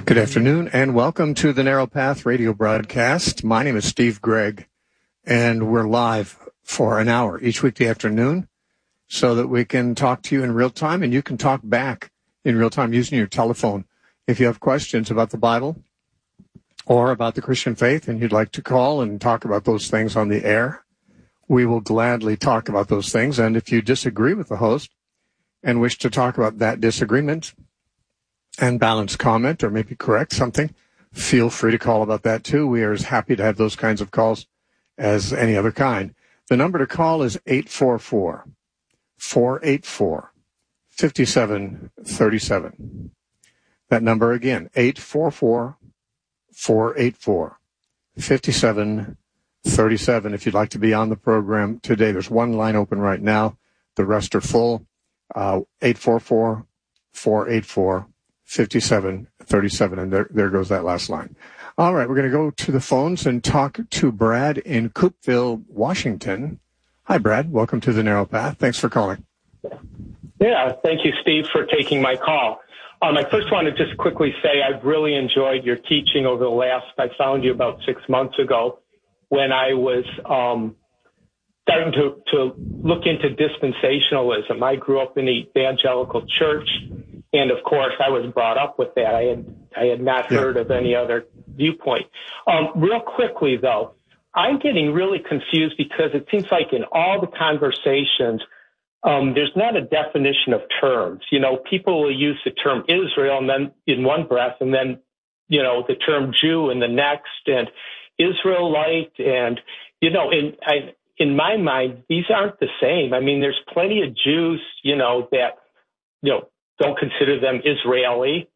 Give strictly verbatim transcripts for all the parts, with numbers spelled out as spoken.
Good afternoon, and welcome to the Narrow Path radio broadcast. My name is Steve Gregg, and we're live for an hour each weekday afternoon so that we can talk to you in real time, and you can talk back in real time using your telephone. If you have questions about the Bible or about the Christian faith and you'd like to call and talk about those things on the air, we will gladly talk about those things. And if you disagree with the host and wish to talk about that disagreement and balance comment or maybe correct something, feel free to call about that too. We are as happy to have those kinds of calls as any other kind. The number to call is eight four four, four eight four, five seven three seven. That number again, eight four four, four eight four, five seven three seven. If you'd like to be on the program today, there's one line open right now. The rest are full. Uh, eight four four, four eight four, five seven three seven, and there, there goes that last line. All right, we're going to go to the phones and talk to Brad in Coopeville, Washington. Hi, Brad. Welcome to the Narrow Path. Thanks for calling. Yeah, thank you, Steve, for taking my call. Um, I first want to just quickly say I've really enjoyed your teaching over the last, I found you about six months ago when I was um, starting to, to look into dispensationalism. I grew up in the evangelical church. And of course, I was brought up with that. I had I had not heard of any other viewpoint. Um, real quickly, though, I'm getting really confused because it seems like in all the conversations, um, there's not a definition of terms. You know, people will use the term Israel and then in one breath, and then you know the term Jew in the next, and Israelite, and you know, in I, in my mind, these aren't the same. I mean, there's plenty of Jews, you know, that you know. don't consider them Israeli.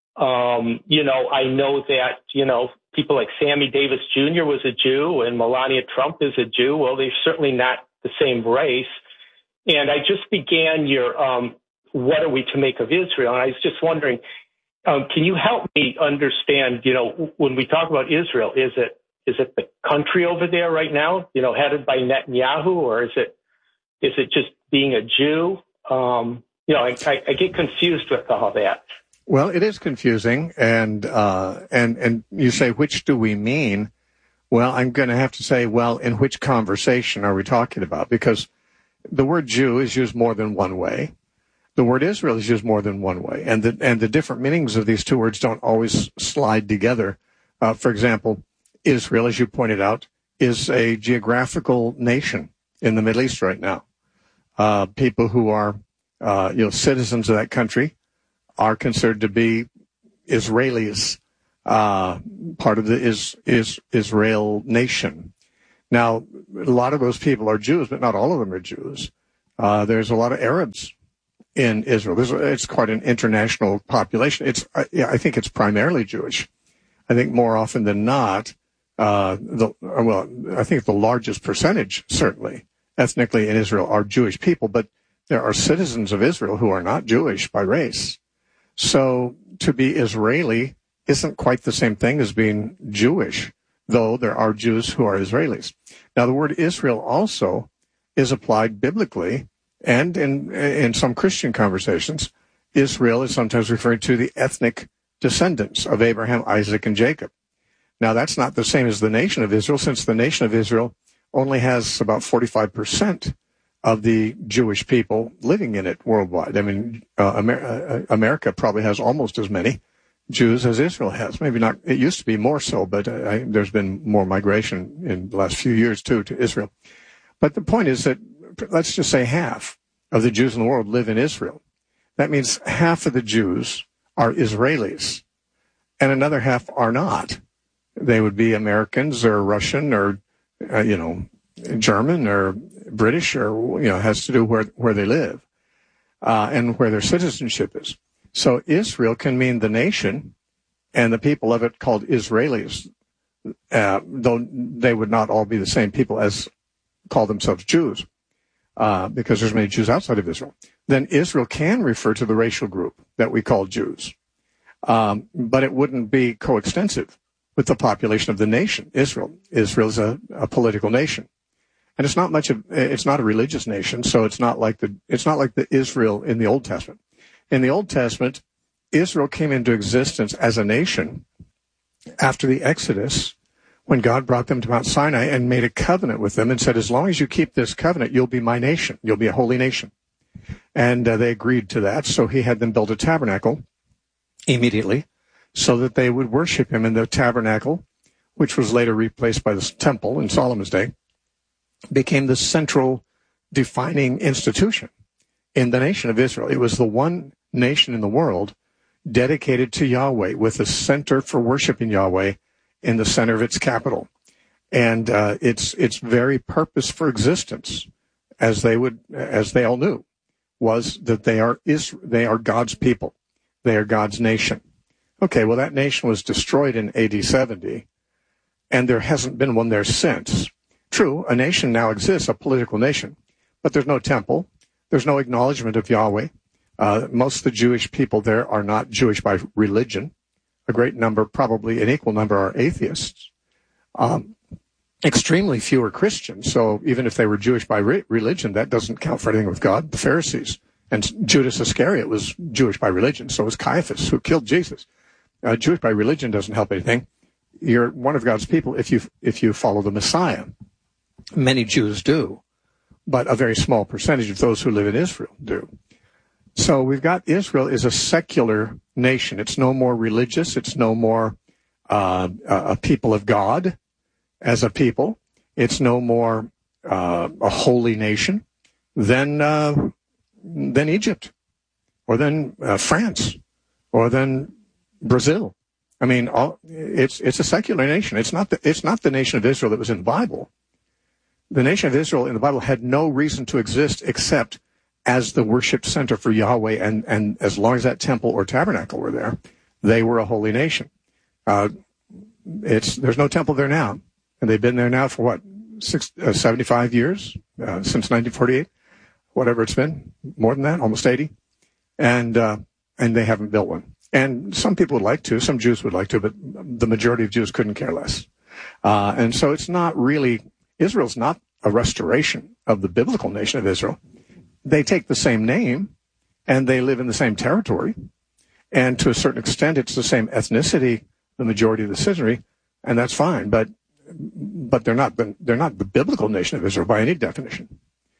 Um, you know, I know that, you know, people like Sammy Davis Junior was a Jew and Melania Trump is a Jew. Well, they're certainly not the same race. And I just began your, um, what are we to make of Israel? And I was just wondering, um, can you help me understand, you know, when we talk about Israel, is it, is it the country over there right now, you know, headed by Netanyahu, or is it, is it just being a Jew? Um, You know, I, I get confused with all that. Well, it is confusing, and uh, and and you say, which do we mean? Well, I'm going to have to say, well, in which conversation are we talking about? Because the word Jew is used more than one way. The word Israel is used more than one way, and the and the different meanings of these two words don't always slide together. Uh, for example, Israel, as you pointed out, is a geographical nation in the Middle East right now. Uh, people who are Uh, you know, citizens of that country are considered to be Israelis, uh, part of the is, is Israel nation. Now, a lot of those people are Jews, but not all of them are Jews. Uh, there's a lot of Arabs in Israel. There's, it's quite an international population. It's, uh, yeah, I think it's primarily Jewish. I think more often than not, uh, the, well, I think the largest percentage, certainly, ethnically in Israel are Jewish people, but there are citizens of Israel who are not Jewish by race. So to be Israeli isn't quite the same thing as being Jewish, though there are Jews who are Israelis. Now, the word Israel also is applied biblically, and in in some Christian conversations, Israel is sometimes referred to the ethnic descendants of Abraham, Isaac, and Jacob. Now, that's not the same as the nation of Israel, since the nation of Israel only has about forty-five percent of the Jewish people living in it worldwide. I mean, uh, Amer- America probably has almost as many Jews as Israel has. Maybe not, it used to be more so, but uh, I, there's been more migration in the last few years, too, to Israel. But the point is that, let's just say half of the Jews in the world live in Israel. That means half of the Jews are Israelis, and another half are not. They would be Americans or Russian or, uh, you know, German or British, or, you know, has to do where, where they live, uh, and where their citizenship is. So Israel can mean the nation and the people of it called Israelis, uh, though they would not all be the same people as call themselves Jews, uh, because there's many Jews outside of Israel. Then Israel can refer to the racial group that we call Jews. Um, but it wouldn't be coextensive with the population of the nation, Israel. Israel is a, a political nation. And it's not much of, it's not a religious nation, so it's not like the, it's not like the Israel in the Old Testament. In the Old Testament, Israel came into existence as a nation after the Exodus, when God brought them to Mount Sinai and made a covenant with them and said, as long as you keep this covenant, you'll be my nation. You'll be a holy nation. And uh, they agreed to that. So he had them build a tabernacle immediately so that they would worship him in the tabernacle, which was later replaced by the temple in Solomon's day, became the central defining institution in the nation of Israel. It was the one nation in the world dedicated to Yahweh, with a center for worshiping Yahweh in the center of its capital. And uh, its its very purpose for existence, as they would, as they all knew, was that they are is they are God's people. They are God's nation. Okay, well, that nation was destroyed in A D seventy, and there hasn't been one there since. True, a nation now exists, a political nation, but there's no temple. There's no acknowledgement of Yahweh. Uh, most of the Jewish people there are not Jewish by religion. A great number, probably an equal number, are atheists. Um, extremely few are Christians. So even if they were Jewish by re- religion, that doesn't count for anything with God. The Pharisees and Judas Iscariot was Jewish by religion. So was Caiaphas, who killed Jesus. Uh, Jewish by religion doesn't help anything. You're one of God's people if you if you follow the Messiah. Many Jews do, but a very small percentage of those who live in Israel do. So we've got Israel is a secular nation. It's no more religious. It's no more uh, a people of God as a people. It's no more uh, a holy nation than uh, than Egypt, or than uh, France, or than Brazil. I mean, all, it's it's a secular nation. It's not the it's not the nation of Israel that was in the Bible. The nation of Israel in the Bible had no reason to exist except as the worship center for Yahweh, and, and as long as that temple or tabernacle were there, they were a holy nation. Uh, it's there's no temple there now, and they've been there now for what, six, uh, seventy-five years, uh, since nineteen forty-eight, whatever it's been, more than that, almost eighty, and uh, and they haven't built one. And some people would like to, some Jews would like to, but the majority of Jews couldn't care less. Uh, and so it's not really, Israel's not a restoration of the biblical nation of Israel. They take the same name, and they live in the same territory, and to a certain extent, it's the same ethnicity, the majority of the citizenry, and that's fine. But but they're not the, they're not the biblical nation of Israel by any definition.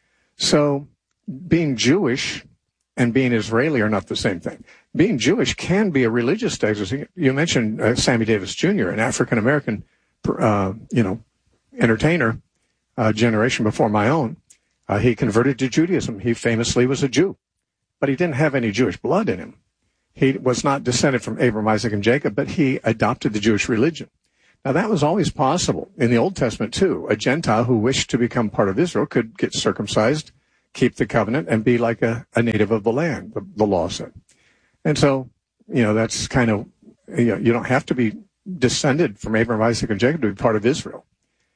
So, being Jewish and being Israeli are not the same thing. Being Jewish can be a religious designation. You mentioned uh, Sammy Davis Junior, an African American, uh, you know, entertainer, uh, generation before my own. Uh, he converted to Judaism. He famously was a Jew, but he didn't have any Jewish blood in him. He was not descended from Abraham, Isaac, and Jacob, but he adopted the Jewish religion. Now, that was always possible in the Old Testament, too. A Gentile who wished to become part of Israel could get circumcised, keep the covenant, and be like a, a native of the land, the, the law said. And so, you know, that's kind of, you know, you don't have to be descended from Abraham, Isaac, and Jacob to be part of Israel.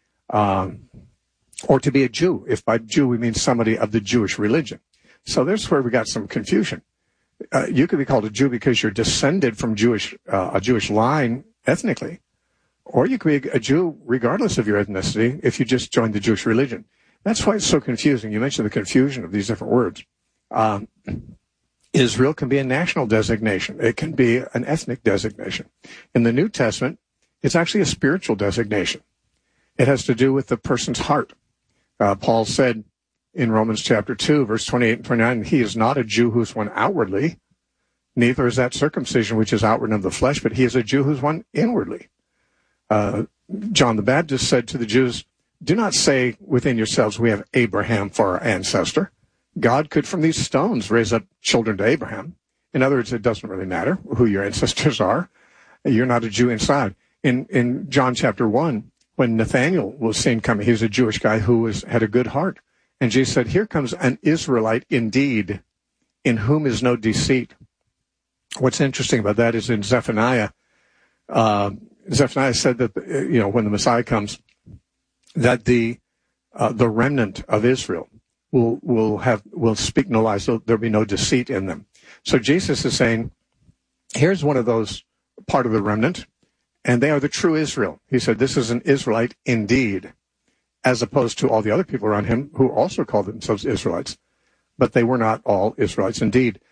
Um, or to be a Jew, if by Jew we mean somebody of the Jewish religion. So there's where we got some confusion. Uh, you could be called a Jew because you're descended from Jewish uh, a Jewish line ethnically, or you could be a Jew regardless of your ethnicity if you just joined the Jewish religion. That's why it's so confusing. You mentioned the confusion of these different words. Um, Israel can be a national designation. It can be an ethnic designation. In the New Testament, it's actually a spiritual designation. It has to do with the person's heart. Uh, Paul said in Romans chapter two, verse twenty-eight and twenty-nine, he is not a Jew who's one outwardly, neither is that circumcision which is outward of the flesh, but he is a Jew who's one inwardly. Uh, John the Baptist said to the Jews, do not say within yourselves, we have Abraham for our ancestor. God could from these stones raise up children to Abraham. In other words, it doesn't really matter who your ancestors are. You're not a Jew inside. In, in John chapter one, when Nathanael was seen coming, he was a Jewish guy who was, had a good heart. And Jesus said, here comes an Israelite indeed, in whom is no deceit. What's interesting about that is in Zephaniah, uh, Zephaniah said that, you know, when the Messiah comes, that the uh, the remnant of Israel will will have will speak no lies. So there'll be no deceit in them. So Jesus is saying, here's one of those part of the remnant, and they are the true Israel. He said, this is an Israelite indeed, as opposed to all the other people around him who also called themselves Israelites, but they were not all Israelites indeed.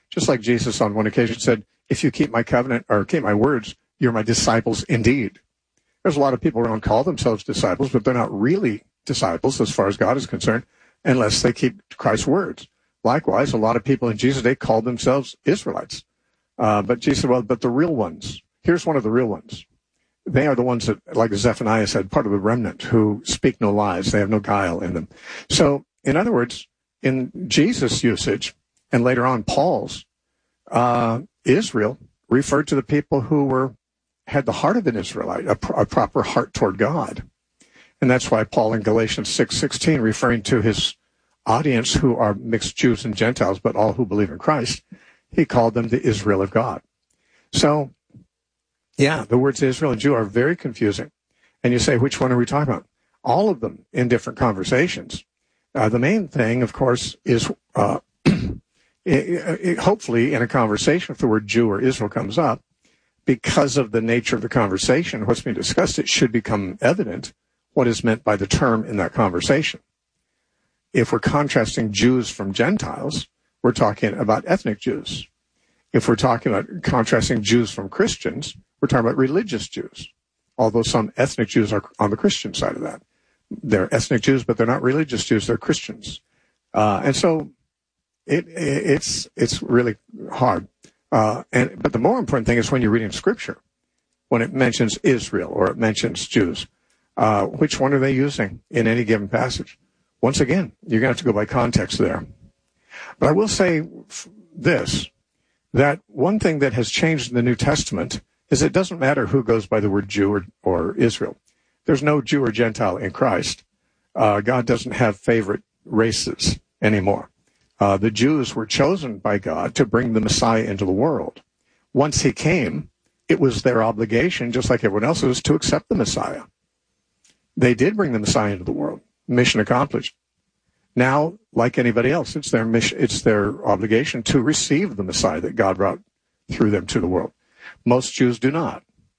Just like Jesus on one occasion said, if you keep my covenant or keep my words, you're my disciples indeed. There's a lot of people around call themselves disciples, but they're not really disciples as far as God is concerned unless they keep Christ's words. Likewise, a lot of people in Jesus' day called themselves Israelites. Uh, but Jesus said, well, but the real ones, here's one of the real ones. They are the ones that, like Zephaniah said, part of the remnant who speak no lies. They have no guile in them. So, in other words, in Jesus' usage, and later on Paul's, uh, Israel referred to the people who were had the heart of an Israelite, a, a proper heart toward God. And that's why Paul in Galatians six sixteen, referring to his audience who are mixed Jews and Gentiles, but all who believe in Christ, he called them the Israel of God. So, yeah, the words Israel and Jew are very confusing. And you say, which one are we talking about? All of them in different conversations. Uh, the main thing, of course, is uh, it, it, hopefully in a conversation, if the word Jew or Israel comes up, because of the nature of the conversation, what's being discussed, it should become evident what is meant by the term in that conversation. If we're contrasting Jews from Gentiles, we're talking about ethnic Jews. If we're talking about contrasting Jews from Christians, we're talking about religious Jews, although some ethnic Jews are on the Christian side of that. They're ethnic Jews, but they're not religious Jews. They're Christians. Uh, and so it, it, it's it's really hard. Uh, and but the more important thing is when you're reading Scripture, when it mentions Israel or it mentions Jews, uh, which one are they using in any given passage? Once again, you're going to have to go by context there. But I will say this, that one thing that has changed in the New Testament is it doesn't matter who goes by the word Jew or, or Israel. There's no Jew or Gentile in Christ. Uh, God doesn't have favorite races anymore. Uh, the Jews were chosen by God to bring the Messiah into the world. Once he came, it was their obligation, just like everyone else's, to accept the Messiah. They did bring the Messiah into the world. Mission accomplished. Now, like anybody else, it's their mission, it's their obligation to receive the Messiah that God brought through them to the world. Most Jews do not.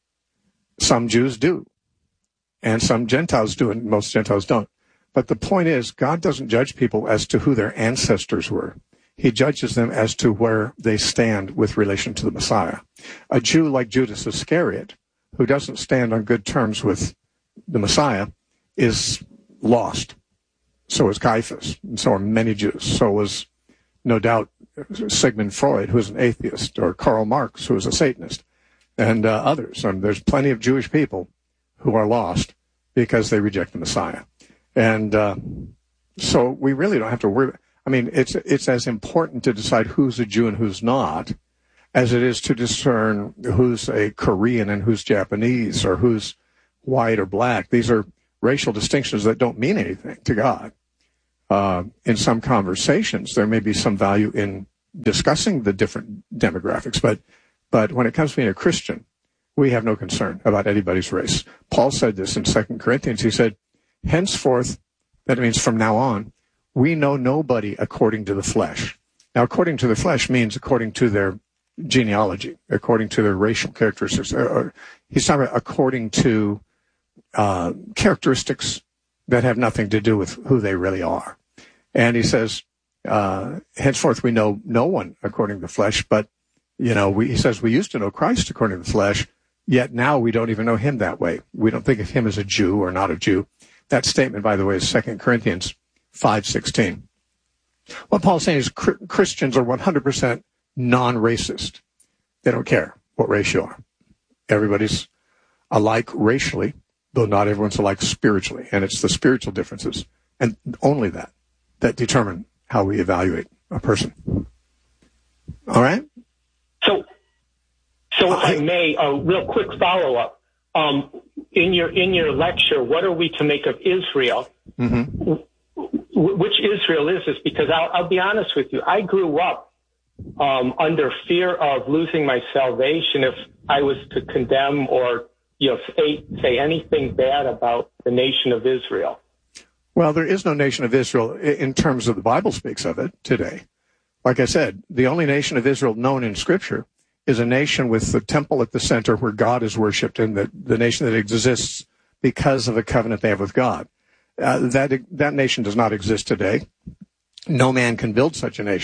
Some Jews do. And some Gentiles do, and most Gentiles don't. But the point is, God doesn't judge people as to who their ancestors were. He judges them as to where they stand with relation to the Messiah. A Jew like Judas Iscariot, who doesn't stand on good terms with the Messiah, is lost. So is Caiaphas, and so are many Jews. So was, no doubt, Sigmund Freud, who is an atheist, or Karl Marx, who is a Satanist, and uh, others. And there's plenty of Jewish people who are lost because they reject the Messiah. And uh, so we really don't have to worry. I mean, it's it's as important to decide who's a Jew and who's not as it is to discern who's a Korean and who's Japanese or who's white or black. These are racial distinctions that don't mean anything to God. Uh, in some conversations, there may be some value in discussing the different demographics, but but when it comes to being a Christian, we have no concern about anybody's race. Paul said this in Second Corinthians. He said, henceforth, that means from now on, we know nobody according to the flesh. Now, according to the flesh means according to their genealogy, according to their racial characteristics. Or, or, he's talking about according to uh, characteristics that have nothing to do with who they really are. And he says, uh, henceforth we know no one according to the flesh, but, you know, we, he says we used to know Christ according to the flesh, yet now we don't even know him that way. We don't think of him as a Jew or not a Jew. That statement, by the way, is Second Corinthians five sixteen. What Paul's saying is Christians are one hundred percent non-racist. They don't care what race you are. Everybody's alike racially, though not everyone's alike spiritually. And it's the spiritual differences, and only that, that determine how we evaluate a person. All right? So, so if I may, a real quick follow-up. Um, in your in your lecture, what are we to make of Israel? Mm-hmm. Which Israel is this? Because I'll, I'll be honest with you, I grew up um, under fear of losing my salvation if I was to condemn or you know say, say anything bad about the nation of Israel. Well, there is no nation of Israel in terms of the Bible speaks of it today. Like I said, the only nation of Israel known in Scripture is a nation with the temple at the center where God is worshipped, and the, the nation that exists because of a covenant they have with God. Uh, that that nation does not exist today. No man can build such a nation.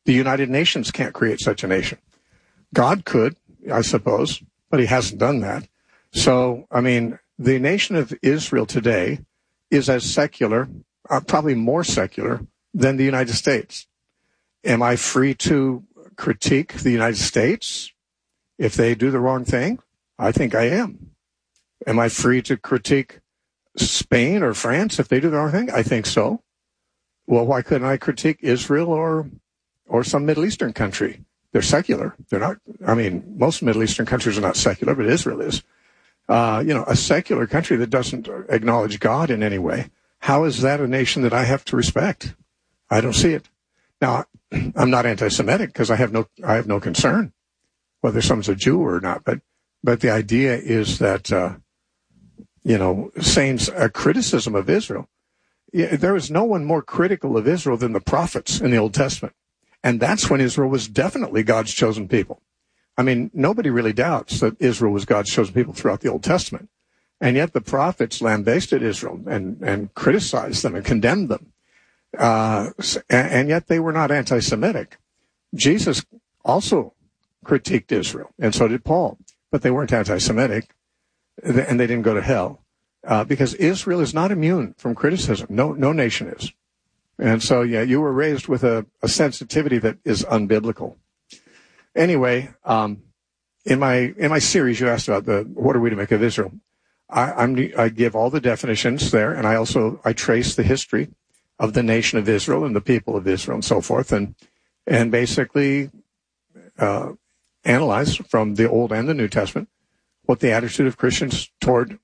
The United Nations can't create such a nation. God could, I suppose, but he hasn't done that. So, I mean, the nation of Israel today is as secular, uh, probably more secular than the United States. Am I free to critique the United States if they do the wrong thing? I think I am. Am I free to critique Spain or France if they do the wrong thing? I think so. Well, why couldn't I critique Israel or or some Middle Eastern country? They're secular. They're not, I mean, most Middle Eastern countries are not secular, but Israel is. Uh, you know, a secular country that doesn't acknowledge God in any way. How is that a nation that I have to respect? I don't see it. Now, I'm not anti-Semitic because I have no, I have no concern whether someone's a Jew or not. But, but the idea is that, uh, you know, saying a criticism of Israel. Yeah, there was no one more critical of Israel than the prophets in the Old Testament. And that's when Israel was definitely God's chosen people. I mean, nobody really doubts that Israel was God's chosen people throughout the Old Testament. And yet the prophets lambasted Israel and, and criticized them and condemned them. Uh, and, and yet they were not anti-Semitic. Jesus also critiqued Israel, and so did Paul. But they weren't anti-Semitic, and they didn't go to hell. Uh, because Israel is not immune from criticism. No, no nation is. And so, yeah, you were raised with a, a sensitivity that is unbiblical. Anyway, um, in my, in my series, you asked about the, what are we to make of Israel? I, I'm, I give all the definitions there, and I also, I trace the history of the nation of Israel and the people of Israel and so forth, and, and basically, uh, analyze from the Old and the New Testament what the attitude of Christians toward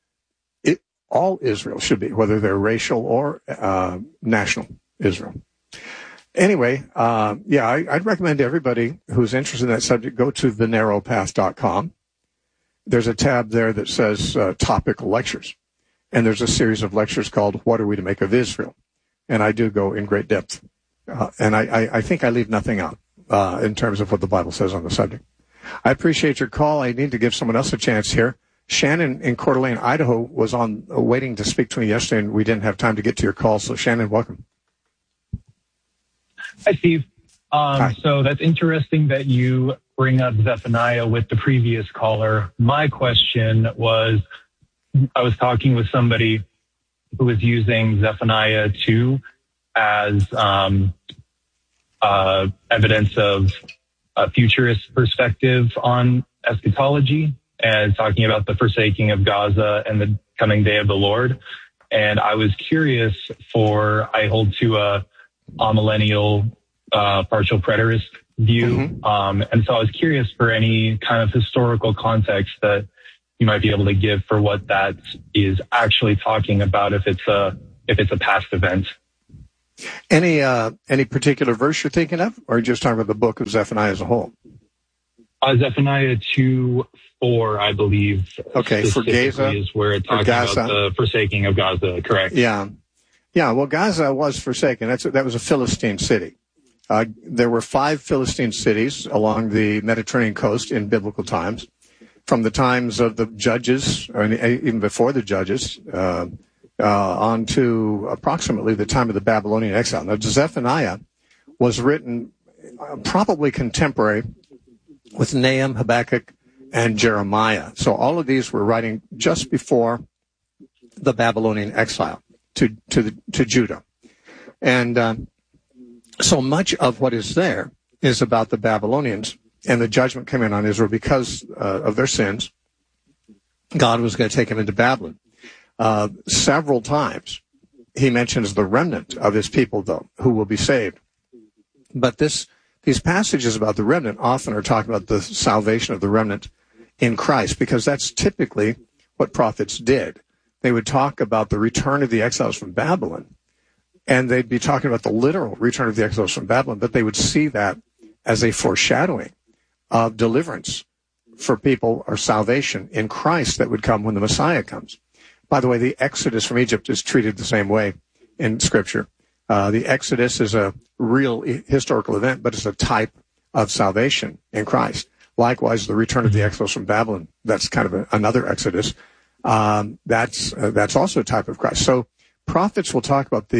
all Israel should be, whether they're racial or uh, national Israel. Anyway, uh, yeah, I, I'd recommend to everybody who's interested in that subject, go to the narrow path dot com. There's a tab there that says uh, topical lectures. And there's a series of lectures called What Are We to Make of Israel? And I do go in great depth. Uh, and I, I, I think I leave nothing out uh, in terms of what the Bible says on the subject. I appreciate your call. I need to give someone else a chance here. Shannon in Coeur d'Alene, Idaho, was on uh, waiting to speak to me yesterday, and we didn't have time to get to your call. So, Shannon, welcome. Hi, Steve. Um, Hi. So that's interesting that you bring up Zephaniah with the previous caller. My question was, I was talking with somebody who was using Zephaniah two as um, uh, evidence of a futurist perspective on eschatology, and talking about the forsaking of Gaza and the coming day of the Lord. And I was curious for, I hold to a amillennial uh, partial preterist view. Mm-hmm. Um, and so I was curious for any kind of historical context that you might be able to give for what that is actually talking about, if it's a, if it's a past event. Any, uh, any particular verse you're thinking of, or are you just talking about the book of Zephaniah as a whole? Uh, Zephaniah two four, I believe. Okay, for Gaza is where it talks about the forsaking of Gaza, correct? Yeah. Yeah, well, Gaza was forsaken. That's, that was a Philistine city. Uh, there were five Philistine cities along the Mediterranean coast in biblical times, from the times of the judges, or even before the judges, uh, uh, on to approximately the time of the Babylonian exile. Now, Zephaniah was written uh, probably contemporary with Nahum, Habakkuk, and Jeremiah. So all of these were writing just before the Babylonian exile to to, the, to Judah. And uh, so much of what is there is about the Babylonians and the judgment coming on Israel because uh, of their sins. God was going to take them into Babylon. Uh, several times he mentions the remnant of his people, though, who will be saved. But this these passages about the remnant often are talking about the salvation of the remnant in Christ, because that's typically what prophets did. They would talk about the return of the exiles from Babylon, and they'd be talking about the literal return of the exiles from Babylon, but they would see that as a foreshadowing of deliverance for people, or salvation in Christ that would come when the Messiah comes. By the way, the Exodus from Egypt is treated the same way in Scripture. Uh, the Exodus is a real historical event, but it's a type of salvation in Christ. Likewise, the return of the exiles from Babylon, that's kind of a, another Exodus. Um, that's uh, that's also a type of Christ. So prophets will talk about the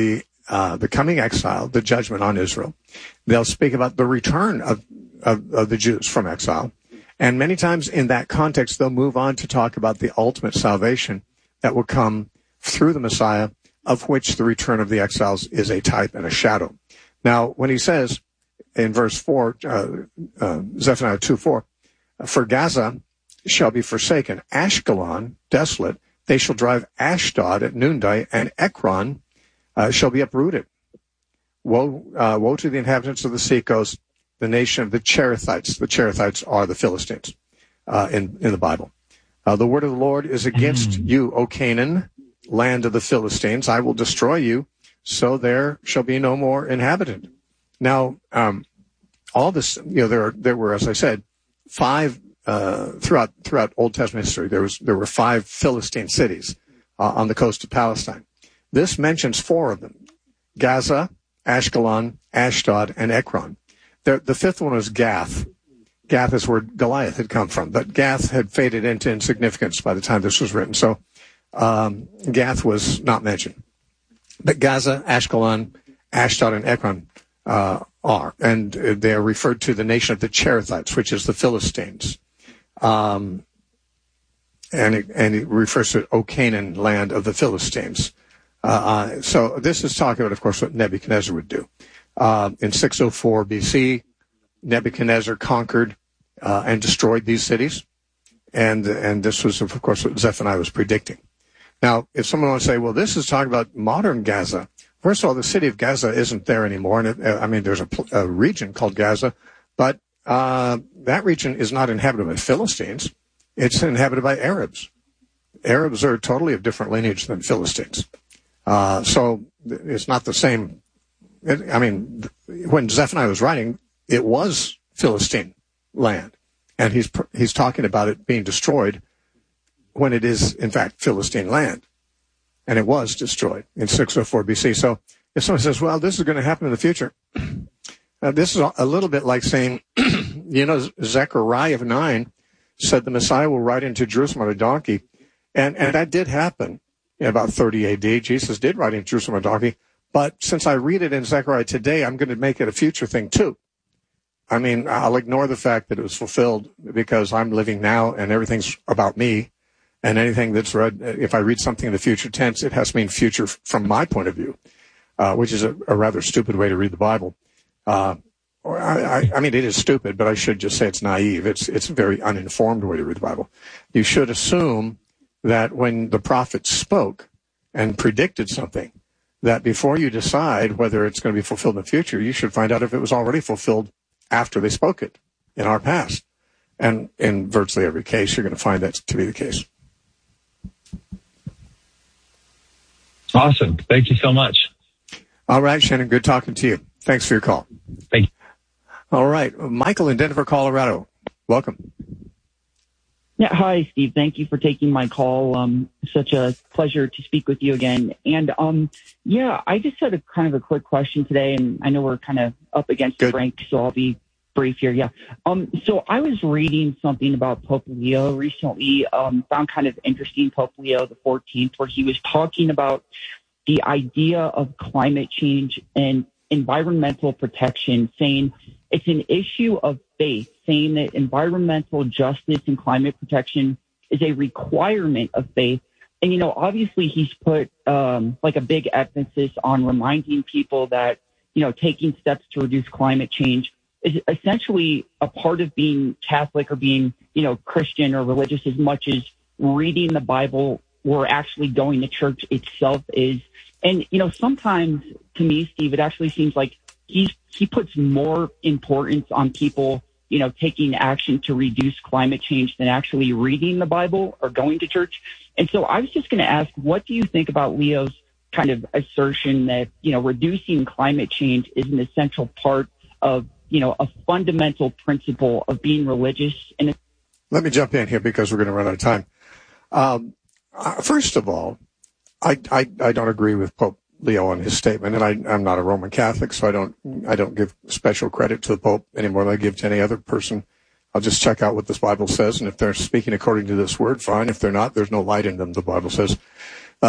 uh, the coming exile, the judgment on Israel. They'll speak about the return of, of, of the Jews from exile. And many times in that context, they'll move on to talk about the ultimate salvation that will come through the Messiah, of which the return of the exiles is a type and a shadow. Now, when he says in verse four, uh, uh, Zephaniah two four, for Gaza shall be forsaken, Ashkelon desolate, they shall drive Ashdod at noonday, and Ekron uh, shall be uprooted. Woe, uh, woe to the inhabitants of the seacoast, the nation of the Cherethites. The Cherethites are the Philistines uh, in, in the Bible. Uh, the word of the Lord is against mm. you, O Canaan, land of the Philistines. I will destroy you, so there shall be no more inhabitant. Now, um, all this, you know, there are, there were, as I said, five uh, throughout throughout Old Testament history. There was there were five Philistine cities uh, on the coast of Palestine. This mentions four of them: Gaza, Ashkelon, Ashdod, and Ekron. The, the fifth one was Gath. Gath is where Goliath had come from, but Gath had faded into insignificance by the time this was written. So um, Gath was not mentioned. But Gaza, Ashkelon, Ashdod, and Ekron uh, are, and they are referred to the nation of the Cherethites, which is the Philistines. Um, and, it, and it refers to O Canaan, land of the Philistines. Uh, uh, so this is talking about, of course, what Nebuchadnezzar would do. Uh, in six oh four B C, Nebuchadnezzar conquered uh, and destroyed these cities, and and this was, of course, what Zephaniah was predicting. Now, if someone wants to say, well, this is talking about modern Gaza, first of all, the city of Gaza isn't there anymore. And it, I mean, there's a, a region called Gaza, but uh, that region is not inhabited by Philistines. It's inhabited by Arabs. Arabs are totally of different lineage than Philistines. Uh, so it's not the same. It, I mean, when Zephaniah was writing, it was Philistine land, and he's he's talking about it being destroyed when it is, in fact, Philistine land, and it was destroyed in six oh four B C. So if someone says, well, this is going to happen in the future, uh, this is a little bit like saying, you know, Zechariah nine said the Messiah will ride into Jerusalem on a donkey, and, and that did happen in about thirty A D. Jesus did ride into Jerusalem on a donkey. But since I read it in Zechariah today, I'm going to make it a future thing too. I mean, I'll ignore the fact that it was fulfilled because I'm living now and everything's about me. And anything that's read, if I read something in the future tense, it has to mean future from my point of view, uh, which is a, a rather stupid way to read the Bible. Uh, or I, I, I mean, it is stupid, but I should just say it's naive. It's, it's a very uninformed way to read the Bible. You should assume that when the prophets spoke and predicted something, that before you decide whether it's going to be fulfilled in the future, you should find out if it was already fulfilled after they spoke it in our past. And in virtually every case, you're going to find that to be the case. Awesome. Thank you so much. All right, Shannon, good talking to you. Thanks for your call. Thank you. All right, Michael in Denver, Colorado. Welcome. Yeah, hi, Steve. Thank you for taking my call. Um, such a pleasure to speak with you again. And um, yeah, I just had a kind of a quick question today, and I know we're kind of up against the break, so I'll be brief here. Yeah. Um, so I was reading something about Pope Leo recently. Um, found kind of interesting Pope Leo the fourteenth, where he was talking about the idea of climate change and environmental protection, saying it's an issue of faith, saying that environmental justice and climate protection is a requirement of faith. And, you know, obviously he's put um, like a big emphasis on reminding people that, you know, taking steps to reduce climate change is essentially a part of being Catholic or being, you know, Christian or religious as much as reading the Bible or actually going to church itself is. And, you know, sometimes to me, Steve, it actually seems like he's, he puts more importance on people, you know, taking action to reduce climate change than actually reading the Bible or going to church. And so I was just going to ask, what do you think about Leo's kind of assertion that, you know, reducing climate change is an essential part of, you know, a fundamental principle of being religious? And let me jump in here because we're going to run out of time. Um, uh, first of all, I, I, I don't agree with Pope Leo on his statement, and I, I'm not a Roman Catholic, so I don't I don't give special credit to the Pope any more than I give to any other person. I'll just check out what this Bible says, and if they're speaking according to this word, fine. If they're not, there's no light in them, the Bible says. Uh,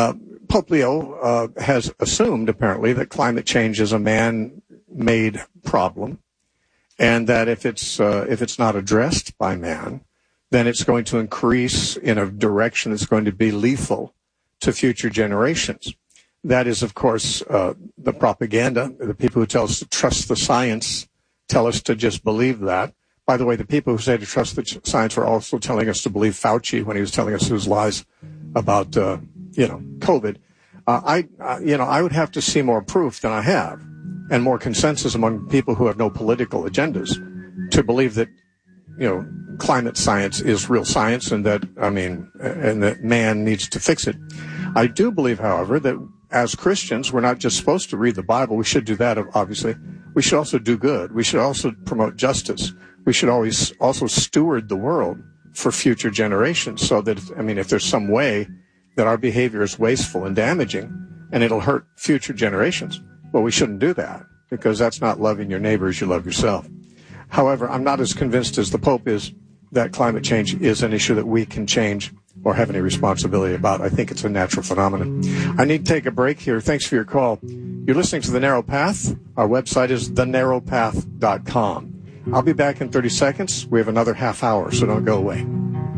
Pope Leo uh, has assumed, apparently, that climate change is a man-made problem, and that if it's uh, if it's not addressed by man, then it's going to increase in a direction that's going to be lethal to future generations. That is, of course, uh, the propaganda. The people who tell us to trust the science tell us to just believe that. By the way, the people who say to trust the science were also telling us to believe Fauci when he was telling us his lies about, uh, you know, COVID. Uh, I, uh, you know, I would have to see more proof than I have, and more consensus among people who have no political agendas, to believe that, you know, climate science is real science, and that, I mean, and that man needs to fix it. I do believe, however, that as Christians, we're not just supposed to read the Bible. We should do that, obviously. We should also do good. We should also promote justice. We should always also steward the world for future generations, so that, I mean, if there's some way that our behavior is wasteful and damaging and it'll hurt future generations, well, we shouldn't do that, because that's not loving your neighbor as you love yourself. However, I'm not as convinced as the Pope is that climate change is an issue that we can change or have any responsibility about. I think it's a natural phenomenon. I need to take a break here. Thanks for your call. You're listening to The Narrow Path. Our website is the narrow path dot com. I'll be back in thirty seconds. We have another half hour, so don't go away.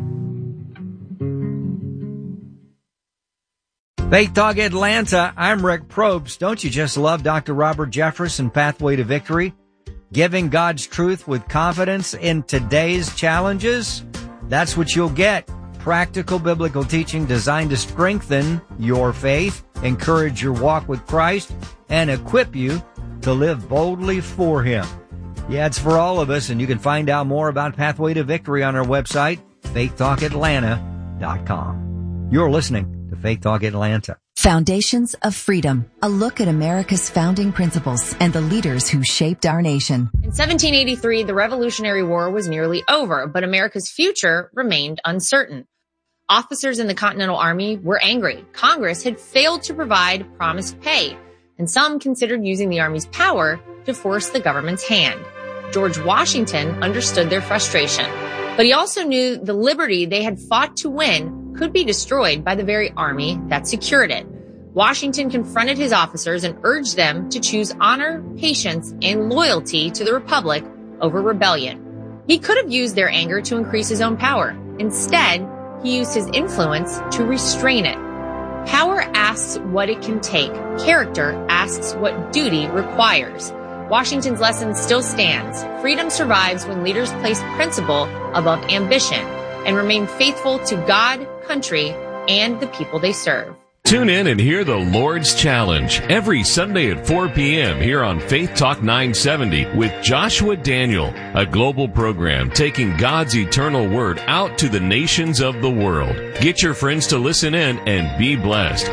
Faith Talk Atlanta, I'm Rick Probst. Don't you just love Doctor Robert Jeffress and Pathway to Victory? Giving God's truth with confidence in today's challenges? That's what you'll get. Practical biblical teaching designed to strengthen your faith, encourage your walk with Christ, and equip you to live boldly for Him. Yeah, it's for all of us, and you can find out more about Pathway to Victory on our website, faith talk atlanta dot com. You're listening to Faith Talk Atlanta. Foundations of Freedom, a look at America's founding principles and the leaders who shaped our nation. In seventeen eighty-three, the Revolutionary War was nearly over, but America's future remained uncertain. Officers in the Continental Army were angry. Congress had failed to provide promised pay, and some considered using the Army's power to force the government's hand. George Washington understood their frustration, but he also knew the liberty they had fought to win could be destroyed by the very army that secured it. Washington confronted his officers and urged them to choose honor, patience, and loyalty to the Republic over rebellion. He could have used their anger to increase his own power. Instead, he used his influence to restrain it. Power asks what it can take. Character asks what duty requires. Washington's lesson still stands. Freedom survives when leaders place principle above ambition and remain faithful to God, country, and the people they serve. Tune in and hear the Lord's Challenge every Sunday at four p.m. here on Faith Talk nine seventy with Joshua Daniel, a global program taking God's eternal word out to the nations of the world. Get your friends to listen in and be blessed.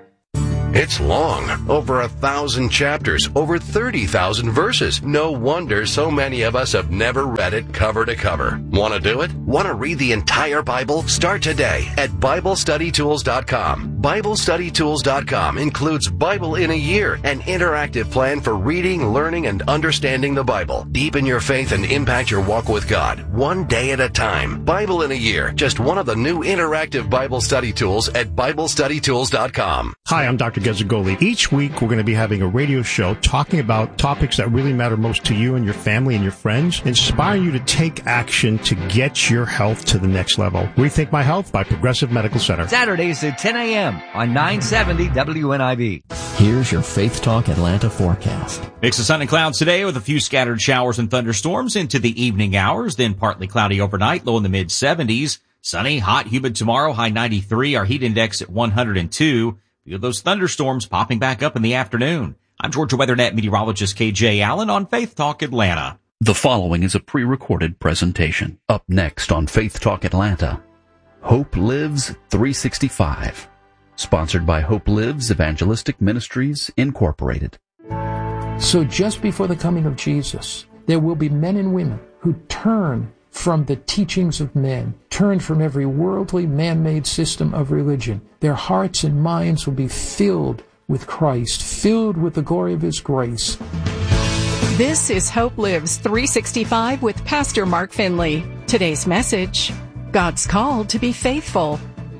It's long, over a thousand chapters, over thirty thousand verses. No wonder so many of us have never read it cover to cover. Want to do it? Want to read the entire Bible? Start today at Bible Study Tools dot com. Bible Study Tools dot com includes Bible in a Year, an interactive plan for reading, learning, and understanding the Bible. Deepen your faith and impact your walk with God, one day at a time. Bible in a Year, just one of the new interactive Bible study tools at Bible Study Tools dot com. Hi, I'm Doctor Gezzagoli. Each week, we're going to be having a radio show talking about topics that really matter most to you and your family and your friends, inspiring you to take action to get your health to the next level. Rethink My Health by Progressive Medical Center. Saturdays at ten a.m. on nine seventy W N I B. Here's your Faith Talk Atlanta forecast. Mix of sun and clouds today with a few scattered showers and thunderstorms into the evening hours, then partly cloudy overnight, low in the mid seventies. Sunny, hot, humid tomorrow, high ninety-three, our heat index at one hundred two. Feel those thunderstorms popping back up in the afternoon. I'm Georgia WeatherNet meteorologist K J Allen on Faith Talk Atlanta. The following is a pre-recorded presentation. Up next on Faith Talk Atlanta, Hope Lives three sixty-five. Sponsored by Hope Lives Evangelistic Ministries, Incorporated. So just before the coming of Jesus, there will be men and women who turn from the teachings of men, turn from every worldly, man-made system of religion. Their hearts and minds will be filled with Christ, filled with the glory of His grace. This is Hope Lives three sixty-five with Pastor Mark Finley. Today's message, God's called to be faithful.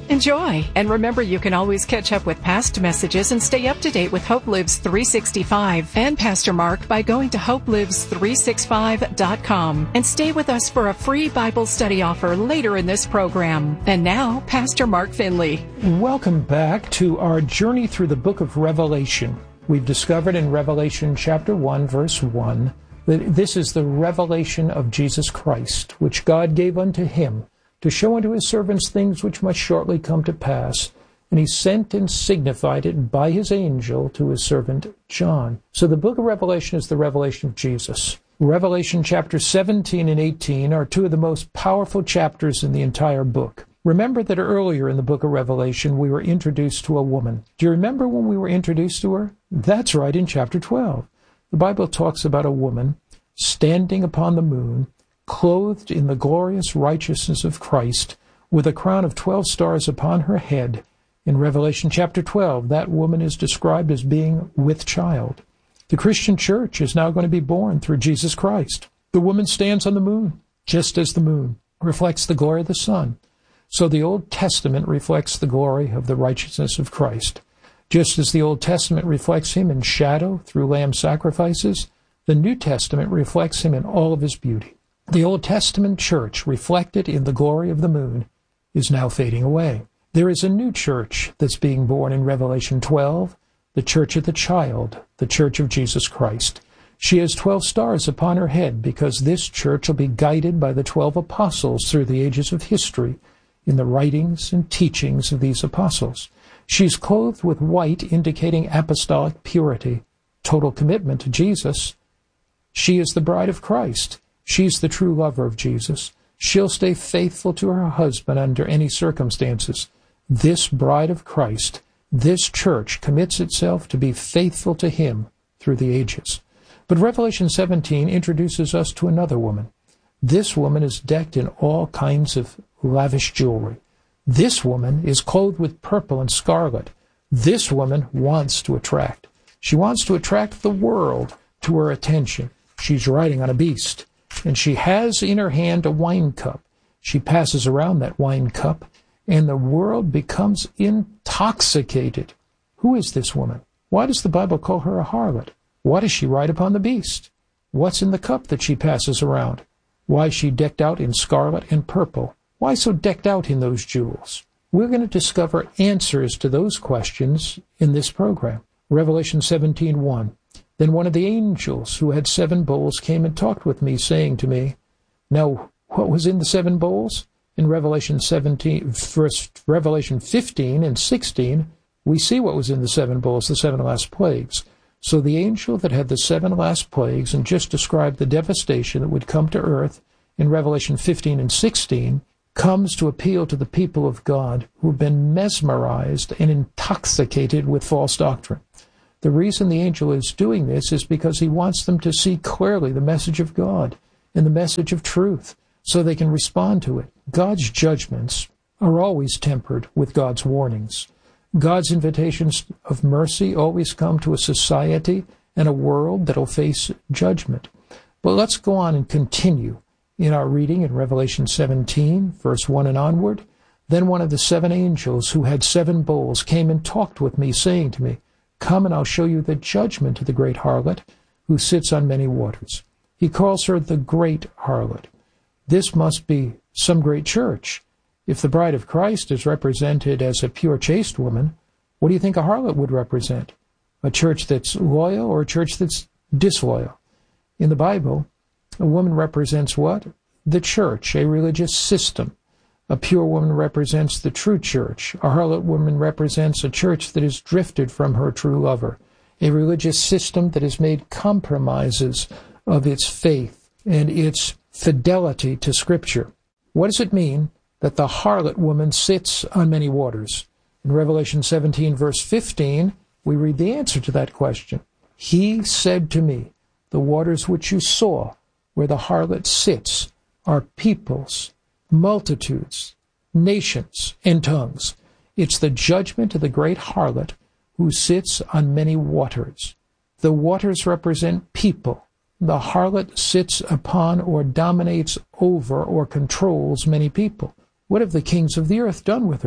Enjoy. And remember, you can always catch up with past messages and stay up to date with Hope Lives three sixty-five and Pastor Mark by going to hope lives three sixty-five dot com. And stay with us for a free Bible study offer later in this program. And now, Pastor Mark Finley. Welcome back to our journey through the book of Revelation. We've discovered in Revelation chapter one, verse one, that this is the revelation of Jesus Christ, which God gave unto him to show unto his servants things which must shortly come to pass. And he sent and signified it by his angel to his servant John. So the book of Revelation is the revelation of Jesus. Revelation chapter seventeen and eighteen are two of the most powerful chapters in the entire book. Remember that earlier in the book of Revelation, we were introduced to a woman. Do you remember when we were introduced to her? That's right, in chapter twelve. The Bible talks about a woman standing upon the moon, clothed in the glorious righteousness of Christ, with a crown of twelve stars upon her head. In Revelation chapter twelve, that woman is described as being with child. The Christian church is now going to be born through Jesus Christ. The woman stands on the moon, just as the moon reflects the glory of the sun. So the Old Testament reflects the glory of the righteousness of Christ. Just as the Old Testament reflects him in shadow through lamb sacrifices, the New Testament reflects him in all of his beauty. The Old Testament church, reflected in the glory of the moon, is now fading away. There is a new church that's being born in Revelation twelve, the church of the child, the church of Jesus Christ. She has twelve stars upon her head because this church will be guided by the twelve apostles through the ages of history in the writings and teachings of these apostles. She's clothed with white, indicating apostolic purity, total commitment to Jesus. She is the bride of Christ. She's the true lover of Jesus. She'll stay faithful to her husband under any circumstances. This bride of Christ, this church, commits itself to be faithful to him through the ages. But Revelation seventeen introduces us to another woman. This woman is decked in all kinds of lavish jewelry. This woman is clothed with purple and scarlet. This woman wants to attract. She wants to attract the world to her attention. She's riding on a beast, and she has in her hand a wine cup. She passes around that wine cup, and the world becomes intoxicated. Who is this woman? Why does the Bible call her a harlot? Why does she ride upon the beast? What's in the cup that she passes around? Why is she decked out in scarlet and purple? Why so decked out in those jewels? We're going to discover answers to those questions in this program. Revelation seventeen one. Then one of the angels who had seven bowls came and talked with me, saying to me, now, what was in the seven bowls? In Revelation seventeen, first Revelation fifteen and sixteen, we see what was in the seven bowls, the seven last plagues. So the angel that had the seven last plagues and just described the devastation that would come to earth in Revelation fifteen and sixteen comes to appeal to the people of God who have been mesmerized and intoxicated with false doctrine. The reason the angel is doing this is because he wants them to see clearly the message of God and the message of truth so they can respond to it. God's judgments are always tempered with God's warnings. God's invitations of mercy always come to a society and a world that will face judgment. But let's go on and continue in our reading in Revelation seventeen, verse one and onward. Then one of the seven angels who had seven bowls came and talked with me, saying to me, come and I'll show you the judgment of the great harlot who sits on many waters. He calls her the great harlot. This must be some great church. If the bride of Christ is represented as a pure, chaste woman, what do you think a harlot would represent? A church that's loyal or a church that's disloyal? In the Bible, a woman represents what? The church, a religious system. A pure woman represents the true church. A harlot woman represents a church that has drifted from her true lover. A religious system that has made compromises of its faith and its fidelity to Scripture. What does it mean that the harlot woman sits on many waters? In Revelation seventeen, verse fifteen, we read the answer to that question. He said to me, the waters which you saw, where the harlot sits, are peoples, multitudes, nations, and tongues. It's the judgment of the great harlot who sits on many waters. The waters represent people. The harlot sits upon or dominates over or controls many people. What have the kings of the earth done with her?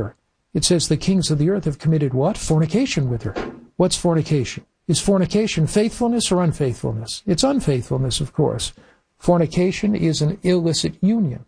It says the kings of the earth have committed what? Fornication with her. What's fornication? Is fornication faithfulness or unfaithfulness? It's unfaithfulness, of course. Fornication is an illicit union.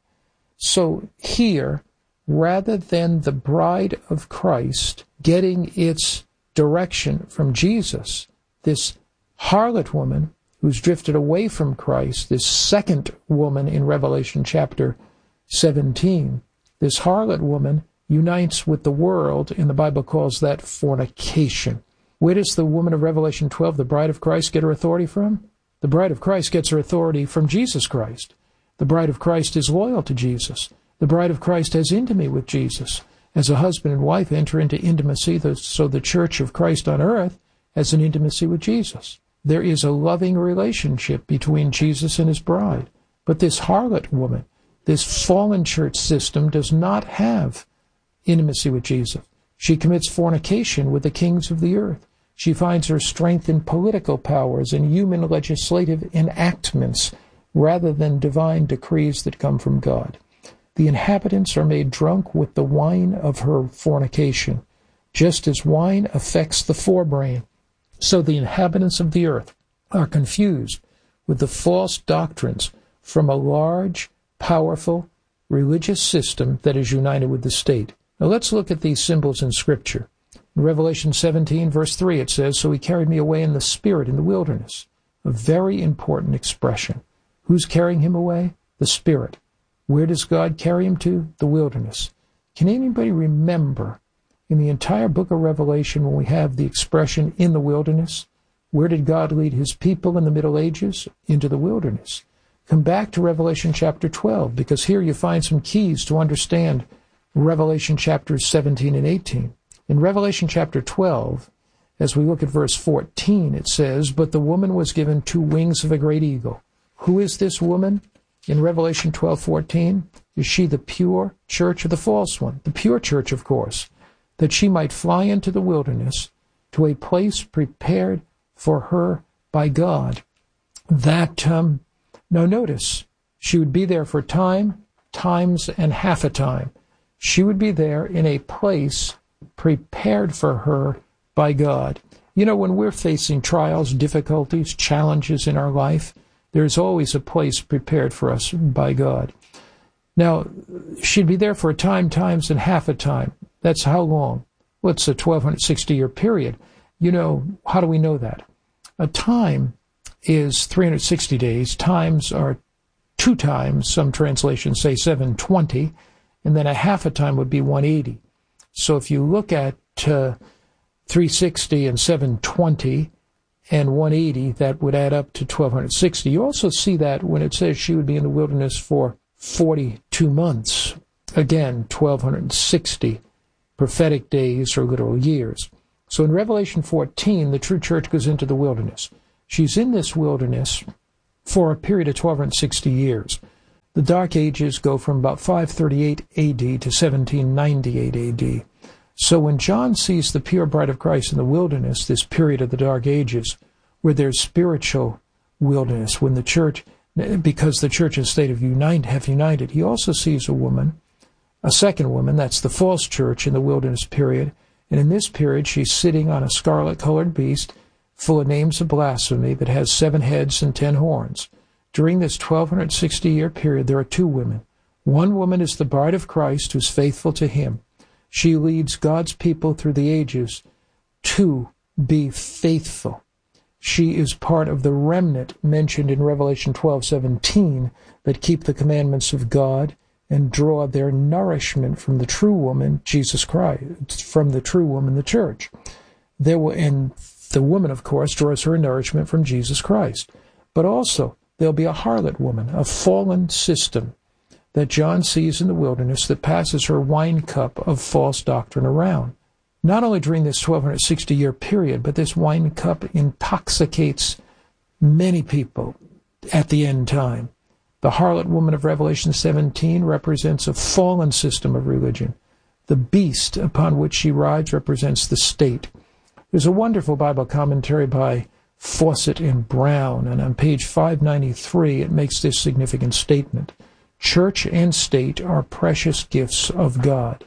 So here, rather than the bride of Christ getting its direction from Jesus, this harlot woman who's drifted away from Christ, this second woman in Revelation chapter seventeen, this harlot woman unites with the world, and the Bible calls that fornication. Where does the woman of Revelation twelve, the bride of Christ, get her authority from? The bride of Christ gets her authority from Jesus Christ. The bride of Christ is loyal to Jesus. The bride of Christ has intimacy with Jesus. As a husband and wife enter into intimacy, so the church of Christ on earth has an intimacy with Jesus. There is a loving relationship between Jesus and his bride. But this harlot woman, this fallen church system, does not have intimacy with Jesus. She commits fornication with the kings of the earth. She finds her strength in political powers and human legislative enactments rather than divine decrees that come from God. The inhabitants are made drunk with the wine of her fornication, just as wine affects the forebrain. So the inhabitants of the earth are confused with the false doctrines from a large, powerful, religious system that is united with the state. Now let's look at these symbols in Scripture. In Revelation seventeen, verse three, it says, "So he carried me away in the Spirit in the wilderness." A very important expression. Who's carrying him away? The Spirit. Where does God carry him to? The wilderness. Can anybody remember in the entire book of Revelation when we have the expression in the wilderness? Where did God lead his people in the Middle Ages? Into the wilderness. Come back to Revelation chapter twelve, because here you find some keys to understand Revelation chapters seventeen and eighteen. In Revelation chapter twelve, as we look at verse fourteen, it says, "But the woman was given two wings of a great eagle." Who is this woman? In Revelation twelve fourteen, is she the pure church or the false one? The pure church, of course, that she might fly into the wilderness to a place prepared for her by God. That, um, now notice, she would be there for time, times, and half a time. She would be there in a place prepared for her by God. You know, when we're facing trials, difficulties, challenges in our life, there's always a place prepared for us by God. Now, she'd be there for a time, times, and half a time. That's how long? Well, it's a twelve sixty year period. You know, how do we know that? A time is three hundred sixty days. Times are two times. Some translations say seven twenty. And then a half a time would be one eighty. So if you look at uh, three sixty and seven twenty and one eighty, that would add up to twelve sixty. You also see that when it says she would be in the wilderness for forty-two months. Again, twelve sixty prophetic days or literal years. So in Revelation fourteen, the true church goes into the wilderness. She's in this wilderness for a period of twelve sixty years. The Dark Ages go from about five thirty-eight A D to seventeen ninety-eight A D. So when John sees the pure bride of Christ in the wilderness, this period of the Dark Ages, where there's spiritual wilderness, when the church, because the church and state have united, have united, he also sees a woman, a second woman, that's the false church in the wilderness period. And in this period, she's sitting on a scarlet-colored beast full of names of blasphemy that has seven heads and ten horns. During this twelve sixty year period, there are two women. One woman is the bride of Christ who's faithful to him. She leads God's people through the ages to be faithful. She is part of the remnant mentioned in Revelation twelve seventeen that keep the commandments of God and draw their nourishment from the true woman, Jesus Christ, from the true woman, the church. There will, and the woman, of course, draws her nourishment from Jesus Christ. But also, there'll be a harlot woman, a fallen system that John sees in the wilderness that passes her wine cup of false doctrine around. Not only during this twelve sixty year period, but this wine cup intoxicates many people at the end time. The harlot woman of Revelation seventeen represents a fallen system of religion. The beast upon which she rides represents the state. There's a wonderful Bible commentary by Fawcett and Brown, and on page five ninety-three it makes this significant statement. Church and state are precious gifts of God.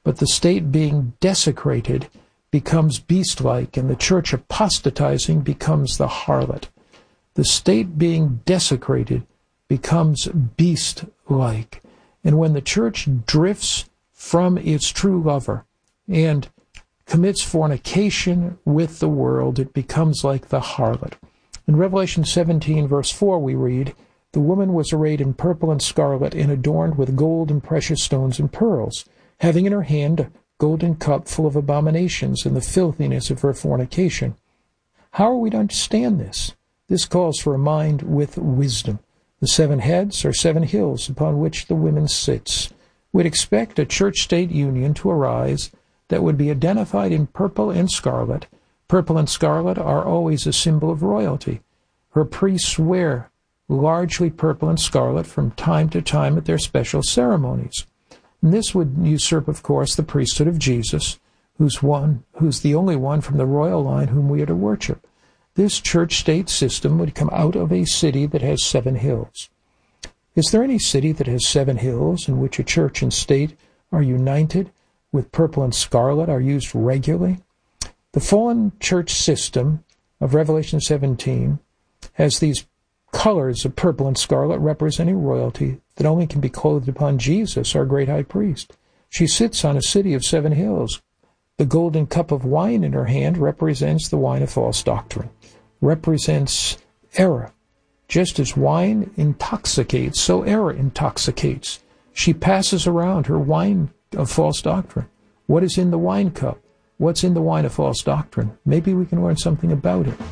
But the state being desecrated becomes beast-like, and the church apostatizing becomes the harlot. The state being desecrated becomes beast-like. And when the church drifts from its true lover and commits fornication with the world, it becomes like the harlot. In Revelation seventeen, verse four, we read, "The woman was arrayed in purple and scarlet and adorned with gold and precious stones and pearls, having in her hand a golden cup full of abominations and the filthiness of her fornication." How are we to understand this? This calls for a mind with wisdom. The seven heads are seven hills upon which the woman sits. We'd expect a church-state union to arise that would be identified in purple and scarlet. Purple and scarlet are always a symbol of royalty. Her priests wear largely purple and scarlet from time to time at their special ceremonies. And this would usurp, of course, the priesthood of Jesus, who's one, who's the only one from the royal line whom we are to worship. This church-state system would come out of a city that has seven hills. Is there any city that has seven hills in which a church and state are united with purple and scarlet, are used regularly? The fallen church system of Revelation seventeen has these colors of purple and scarlet representing royalty that only can be clothed upon Jesus, our great high priest. She sits on a city of seven hills. The golden cup of wine in her hand represents the wine of false doctrine, represents error. Just as wine intoxicates, so error intoxicates. She passes around her wine of false doctrine. What is in the wine cup? What's in the wine of false doctrine? Maybe we can learn something about it.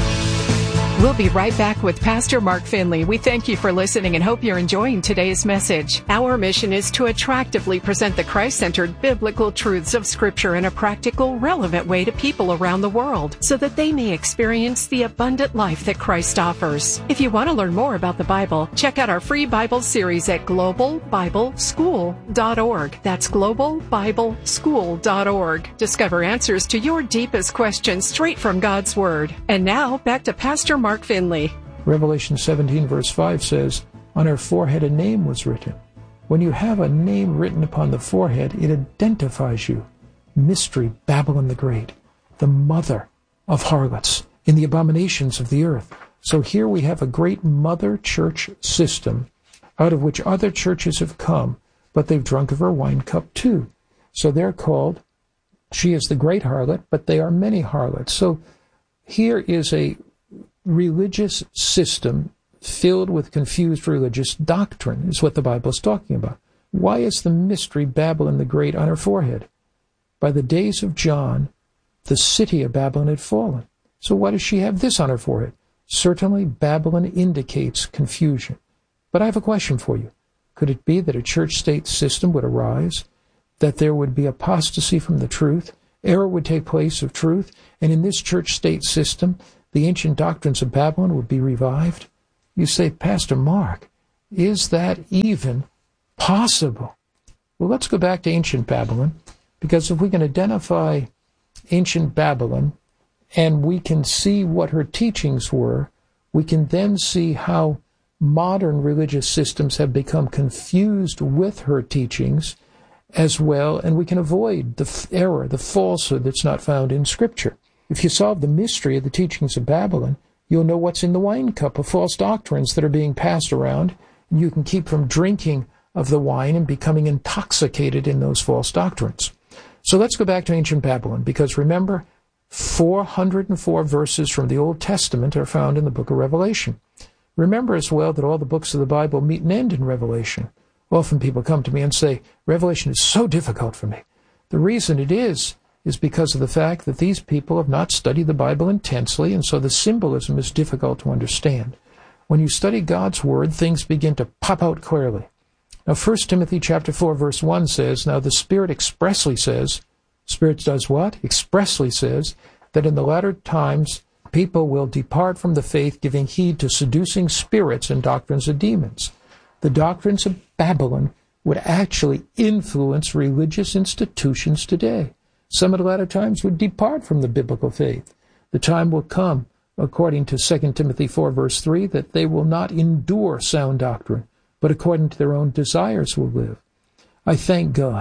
We'll be right back with Pastor Mark Finley. We thank you for listening and hope you're enjoying today's message. Our mission is to attractively present the Christ-centered biblical truths of Scripture in a practical, relevant way to people around the world so that they may experience the abundant life that Christ offers. If you want to learn more about the Bible, check out our free Bible series at global bible school dot org. That's global bible school dot org. Discover answers to your deepest questions straight from God's Word. And now, back to Pastor Mark Finley. Revelation seventeen verse five says, "On her forehead a name was written." When you have a name written upon the forehead, it identifies you. Mystery, Babylon the Great, the mother of harlots in the abominations of the earth. So here we have a great mother church system out of which other churches have come, but they've drunk of her wine cup too. So they're called, she is the great harlot, but they are many harlots. So here is a religious system filled with confused religious doctrine is what the Bible is talking about. Why is the mystery Babylon the Great on her forehead? By the days of John, the city of Babylon had fallen. So why does she have this on her forehead? Certainly Babylon indicates confusion. But I have a question for you. Could it be that a church-state system would arise, that there would be apostasy from the truth, error would take place of truth, and in this church-state system, the ancient doctrines of Babylon would be revived? You say, Pastor Mark, is that even possible? Well, let's go back to ancient Babylon, because if we can identify ancient Babylon and we can see what her teachings were, we can then see how modern religious systems have become confused with her teachings as well, and we can avoid the error, the falsehood that's not found in Scripture. If you solve the mystery of the teachings of Babylon, you'll know what's in the wine cup of false doctrines that are being passed around, and you can keep from drinking of the wine and becoming intoxicated in those false doctrines. So let's go back to ancient Babylon, because remember, four hundred four verses from the Old Testament are found in the book of Revelation. Remember as well that all the books of the Bible meet and end in Revelation. Often people come to me and say, Revelation is so difficult for me. The reason it is, is because of the fact that these people have not studied the Bible intensely, and so the symbolism is difficult to understand. When you study God's Word, things begin to pop out clearly. Now, First Timothy chapter four, verse one says, now the Spirit expressly says, Spirit does what? Expressly says, that in the latter times people will depart from the faith, giving heed to seducing spirits and doctrines of demons. The doctrines of Babylon would actually influence religious institutions today. Some at the latter times would depart from the biblical faith. The time will come, according to Second Timothy four, verse three, that they will not endure sound doctrine, but according to their own desires will live. I thank God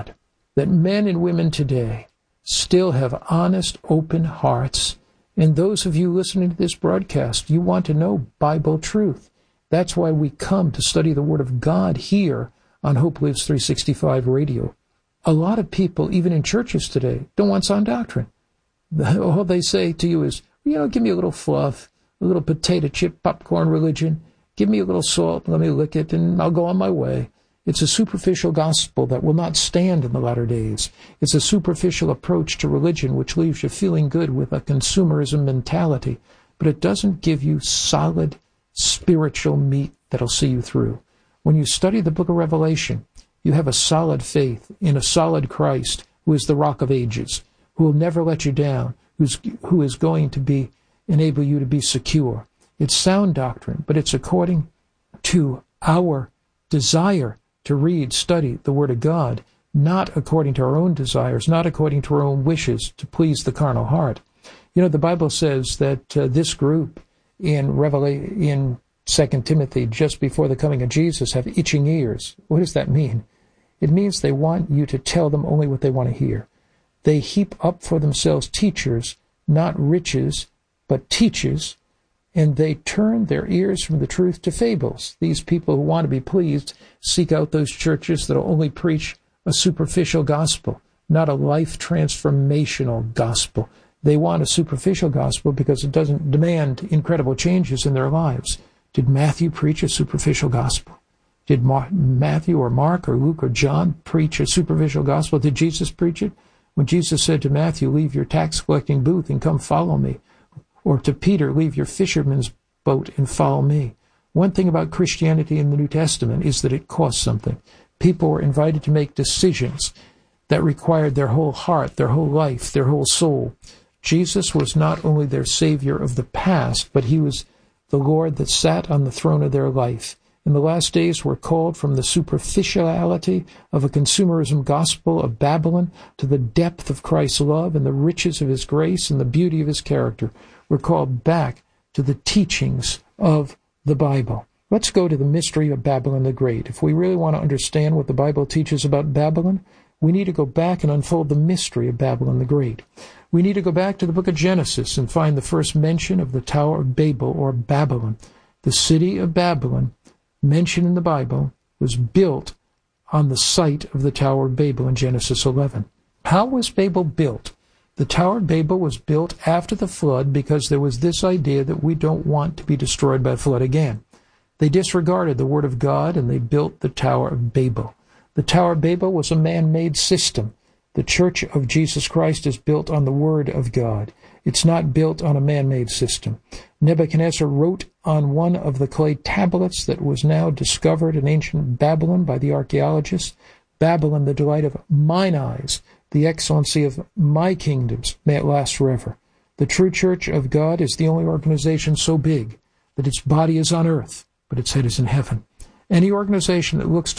that men and women today still have honest, open hearts. And those of you listening to this broadcast, you want to know Bible truth. That's why we come to study the Word of God here on Hope Lives three sixty-five Radio. A lot of people, even in churches today, don't want sound doctrine. All they say to you is, you know, give me a little fluff, a little potato chip popcorn religion. Give me a little salt, let me lick it, and I'll go on my way. It's a superficial gospel that will not stand in the latter days. It's a superficial approach to religion which leaves you feeling good with a consumerism mentality, but it doesn't give you solid spiritual meat that'll see you through. When you study the book of Revelation, you have a solid faith in a solid Christ who is the rock of ages, who will never let you down, who's, who is going to be enable you to be secure. It's sound doctrine, but it's according to our desire to read, study the Word of God, not according to our own desires, not according to our own wishes to please the carnal heart. You know, the Bible says that uh, this group in Revelation, in Second Timothy, just before the coming of Jesus, have itching ears. What does that mean? It means they want you to tell them only what they want to hear. They heap up for themselves teachers, not riches, but teachers, and they turn their ears from the truth to fables. These people who want to be pleased seek out those churches that will only preach a superficial gospel, not a life transformational gospel. They want a superficial gospel because it doesn't demand incredible changes in their lives. Did Matthew preach a superficial gospel? Did Mar- Matthew or Mark or Luke or John preach a superficial gospel? Did Jesus preach it? When Jesus said to Matthew, leave your tax collecting booth and come follow me, or to Peter, leave your fisherman's boat and follow me. One thing about Christianity in the New Testament is that it costs something. People were invited to make decisions that required their whole heart, their whole life, their whole soul. Jesus was not only their Savior of the past, but he was the Lord that sat on the throne of their life. In the last days, we're called from the superficiality of a consumerism gospel of Babylon to the depth of Christ's love and the riches of his grace and the beauty of his character. We're called back to the teachings of the Bible. Let's go to the mystery of Babylon the Great. If we really want to understand what the Bible teaches about Babylon, we need to go back and unfold the mystery of Babylon the Great. We need to go back to the book of Genesis and find the first mention of the Tower of Babel, or Babylon. The city of Babylon, mentioned in the Bible, was built on the site of the Tower of Babel in Genesis eleven. How was Babel built? The Tower of Babel was built after the flood because there was this idea that we don't want to be destroyed by flood again. They disregarded the Word of God and they built the Tower of Babel. The Tower of Babel was a man-made system. The Church of Jesus Christ is built on the Word of God. It's not built on a man-made system. Nebuchadnezzar wrote on one of the clay tablets that was now discovered in ancient Babylon by the archaeologists, Babylon, the delight of mine eyes, the excellency of my kingdoms, may it last forever. The true Church of God is the only organization so big that its body is on earth, but its head is in heaven. Any organization that looks